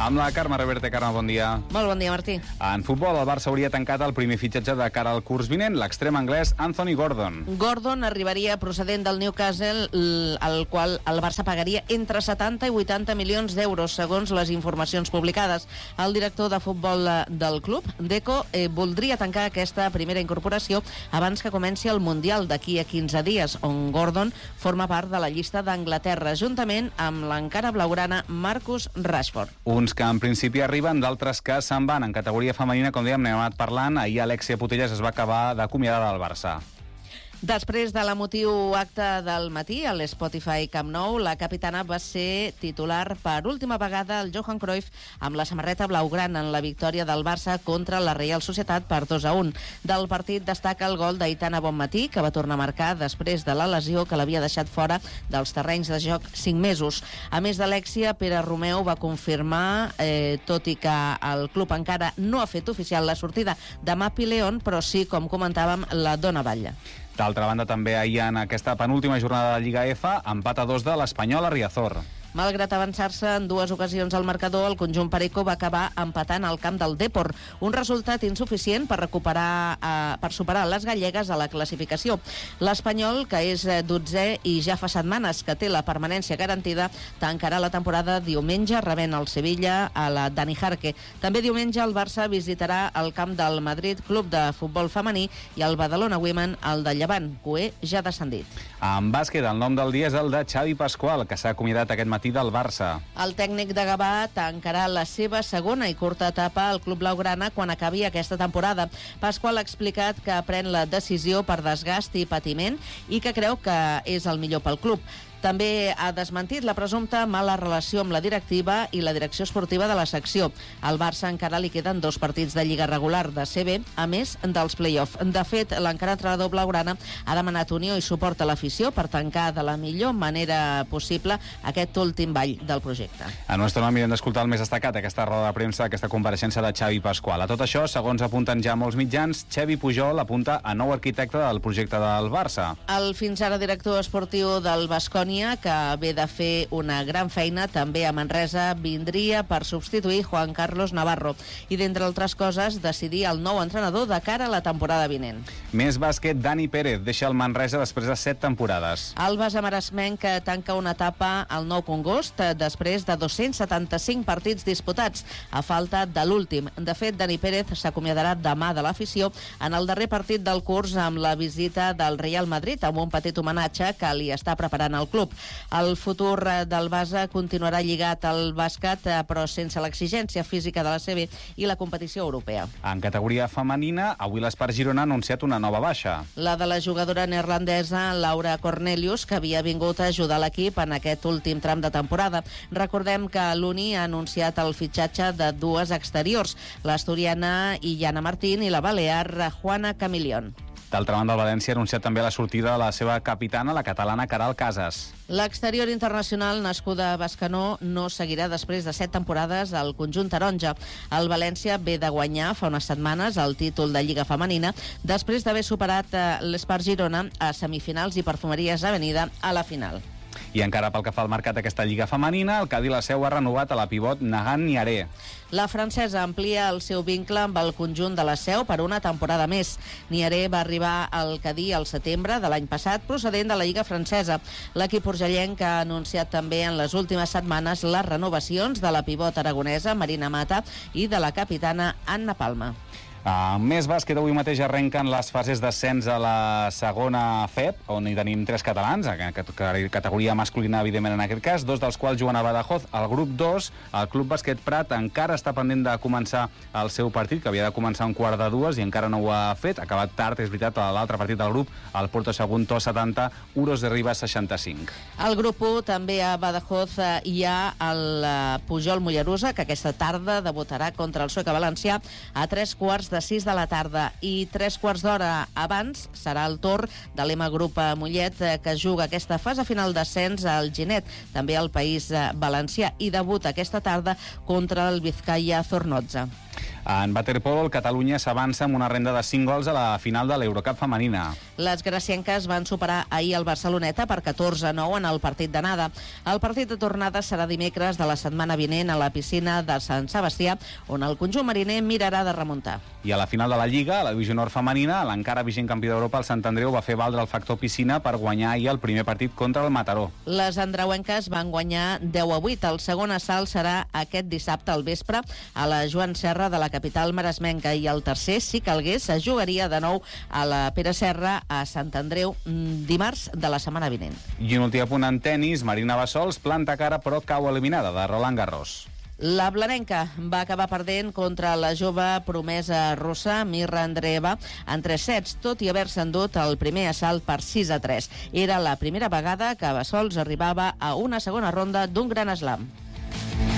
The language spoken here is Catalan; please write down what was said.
Amb la Carme Reverte. Carme, bon dia. Molt bon dia, Martí. En futbol, el Barça hauria tancat el primer fitxatge de cara al curs vinent, l'extrem anglès Anthony Gordon. Gordon arribaria procedent del Newcastle, al qual el Barça pagaria entre 70 i 80 milions d'euros, segons les informacions publicades. El director de futbol del club, Deco, voldria tancar aquesta primera incorporació abans que comenci el Mundial d'aquí a 15 dies, on Gordon forma part de la llista d'Anglaterra, juntament amb l'encara blaugrana Marcus Rashford. Uns que en principi arriben, d'altres que se'n van. En categoria femenina, com dèiem, n'hem anat parlant. Ahir Alexia Putellas es va acabar d'acomiadar del Barça. Després de l'emotiu acte del matí a l'Spotify Camp Nou, la capitana va ser titular per última vegada al Johan Cruyff amb la samarreta blaugrana en la victòria del Barça contra la Real Societat per 2-1. Del partit destaca el gol d'Aitana Bonmatí, que va tornar a marcar després de la lesió que l'havia deixat fora dels terrenys de joc 5 mesos. A més d'Alexia, Pere Romeu va confirmar, tot i que el club encara no ha fet oficial la sortida de Mapi León, però sí, com comentàvem, la dona Batlle. D'altra banda, també ahir en aquesta penúltima jornada de la Lliga F, empat a 2 de l'Espanyol a Riazor. Malgrat avançar-se en dues ocasions al marcador, el conjunt perico va acabar empatant al camp del Depor, un resultat insuficient per superar les gallegues a la classificació. L'Espanyol, que és 12è i ja fa setmanes que té la permanència garantida, tancarà la temporada diumenge rebent el Sevilla a la Dani Jarque. També diumenge el Barça visitarà el camp del Madrid Club de Futbol Femení i el Badalona Women, el de Llevant, Cué ja descendit. En bàsquet, el nom del dia és el de Xavi Pascual, que s'ha acomiadat aquest matí del Barça. El tècnic de Gavà tancarà la seva segona i curta etapa al club blaugrana quan acabi aquesta temporada. Pasqual ha explicat que pren la decisió per desgast i patiment i que creu que és el millor pel club. També ha desmentit la presumpta mala relació amb la directiva i la direcció esportiva de la secció. Al Barça encara li queden 2 partits de Lliga regular de CB, a més dels play-off. De fet, l'encara entrenador blaugrana ha demanat unió i suport a l'afició per tancar de la millor manera possible aquest últim ball del projecte. A nostre nom hem d'escoltar el més destacat, aquesta roda de premsa, aquesta compareixença de Xavi Pascual. A tot això, segons apunten ja molts mitjans, Xavi Pujol apunta a nou arquitecte del projecte del Barça. El fins ara director esportiu del Baskonia, que ve de fer una gran feina també a Manresa, vindria per substituir Juan Carlos Navarro i, d'entre altres coses, decidir el nou entrenador de cara a la temporada vinent. Més bàsquet, Dani Pérez deixa el Manresa després de 7 temporades. El base maresmenc tanca una etapa al Nou Congost després de 275 partits disputats, a falta de l'últim. De fet, Dani Pérez s'acomiadarà demà de l'afició en el darrer partit del curs amb la visita del Real Madrid, amb un petit homenatge que li està preparant el club. El futur del base continuarà lligat al bàsquet, però sense l'exigència física de la CB i la competició europea. En categoria femenina, avui l'Espart Girona ha anunciat una nova baixa. La de la jugadora neerlandesa Laura Cornelius, que havia vingut a ajudar l'equip en aquest últim tram de temporada. Recordem que l'Uni ha anunciat el fitxatge de 2 exteriors, l'asturiana Illana Martín i la balear Juana Camilión. D'altra banda, el València ha anunciat també la sortida de la seva capitana, la catalana Caral Casas. L'exterior internacional, nascuda a Bescanó, no seguirà després de 7 temporades al conjunt taronja. El València ve de guanyar fa unes setmanes el títol de Lliga Femenina després d'haver superat l'Espart Girona a semifinals i Perfumeries Avenida a la final. I encara pel que fa al mercat d'aquesta Lliga Femenina, el Cadí la Seu ha renovat a la pivot Nagan Niaré. La francesa amplia el seu vincle amb el conjunt de la Seu per una temporada més. Niaré va arribar al Cadí al setembre de l'any passat, procedent de la Lliga francesa. L'equip urgellenc ha anunciat també en les últimes setmanes les renovacions de la pivot aragonesa Marina Mata i de la capitana Anna Palma. Més bàsquet, avui mateix arrenquen les fases d'ascens a la segona FEP, on hi tenim 3 catalans, categoria masculina, evidentment, en aquest cas, 2 dels quals juguen a Badajoz. El grup 2, el Club Bàsquet Prat, encara està pendent de començar el seu partit, que havia de començar a 1:45 i encara no ho ha fet. Ha acabat tard, és veritat, l'altre partit del grup, el Porto Sagunto 70, Uros de Ribas 65. Al grup 1, també a Badajoz, hi ha el Pujol Mollerussa, que aquesta tarda debutarà contra el Sueca Valencià a 3:45 de la tarda, i 3/4 d'hora abans serà el torn de l'EMA Grup Mollet, que juga aquesta fase final d'ascens al Ginet, també al País Valencià, i debuta aquesta tarda contra el Vizcaya Zornotza. En waterpolo, el Catalunya s'avança amb una renda de 5 gols a la final de l'Eurocup femenina. Les gracienques van superar ahir el Barceloneta per 14-9 en el partit d'anada. El partit de tornada serà dimecres de la setmana vinent a la piscina de Sant Sebastià, on el conjunt mariner mirarà de remuntar. I a la final de la Lliga, a la Divisió Nord femenina, l'encara vigent campió d'Europa, el Sant Andreu, va fer valdre el factor piscina per guanyar ahir el primer partit contra el Mataró. Les andreuenques van guanyar 10-8. El segon assalt serà aquest dissabte al vespre a la Joan Serra de la capital maresmenca i el tercer, si calgués, es jugaria de nou a la Pere Serra a Sant Andreu dimarts de la setmana vinent. I un últim apunt en tenis, Marina Bassols planta cara però cau eliminada de Roland Garros. La blanenca va acabar perdent contra la jove promesa russa Mirra Andreeva en 3 sets, tot i haver-se endut el primer assalt per 6-3. Era la primera vegada que Bassols arribava a una segona ronda d'un gran slam.